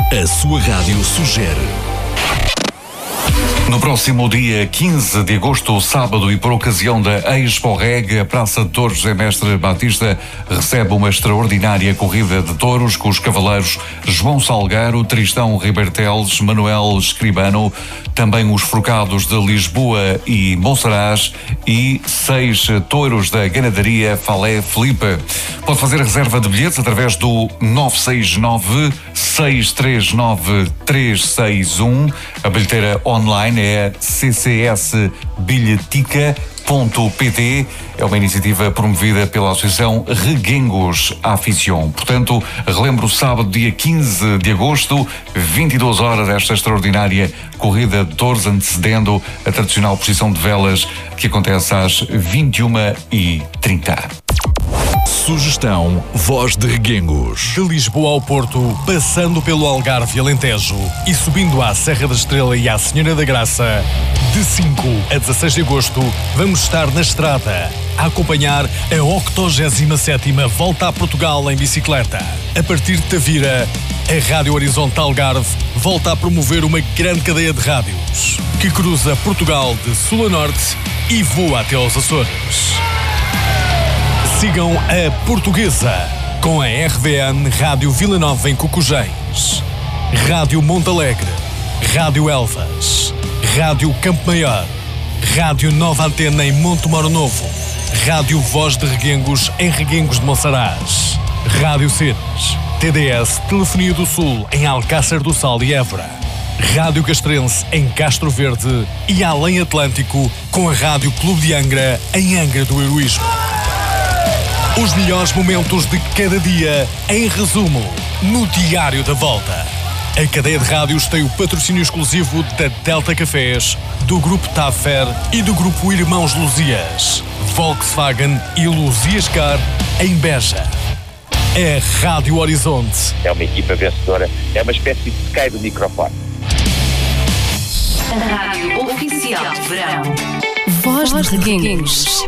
A sua rádio sugere. No próximo dia 15 de agosto, sábado, e por ocasião da Expo Reg, a Praça de Touros José Mestre Batista recebe uma extraordinária corrida de touros com os cavaleiros João Salgueiro, Tristão Riberteles, Manuel Escribano, também os forcados de Lisboa e Monsaraz e 6 touros da ganadaria Falé Felipe. Pode fazer reserva de bilhetes através do 969-639-361. A bilheteira online é ccsbilhetica.pt. É uma iniciativa promovida pela Associação Reguengos Aficion. Portanto, relembro, sábado, dia 15 de agosto, 22 horas, esta extraordinária corrida de touros, antecedendo a tradicional procissão de velas que acontece às 21h30. Sugestão Voz de Reguengos. De Lisboa ao Porto, passando pelo Algarve e Alentejo e subindo à Serra da Estrela e à Senhora da Graça, de 5 a 16 de agosto, vamos estar na estrada a acompanhar a 87ª Volta a Portugal em bicicleta. A partir de Tavira, a Rádio Horizonte Algarve volta a promover uma grande cadeia de rádios que cruza Portugal de sul a norte e voa até aos Açores. Sigam a Portuguesa com a RVN Rádio Vila Nova em Cocujães, Rádio Montalegre, Rádio Elvas, Rádio Campo Maior, Rádio Nova Antena em Montemoro Novo, Rádio Voz de Reguengos em Reguengos de Monsaraz, Rádio Cenas, TDS Telefonia do Sul em Alcácer do Sal e Évora, Rádio Castrense em Castro Verde e Além Atlântico com a Rádio Clube de Angra em Angra do Heroísmo. Os melhores momentos de cada dia, em resumo, no Diário da Volta. A cadeia de rádios tem o patrocínio exclusivo da Delta Cafés, do Grupo Tafer e do Grupo Irmãos Luzias, Volkswagen e Luzias Car em Beja. É Rádio Horizonte. É uma equipa vencedora, é uma espécie de Sky do microfone. A rádio oficial de verão. Voz de Reguengos.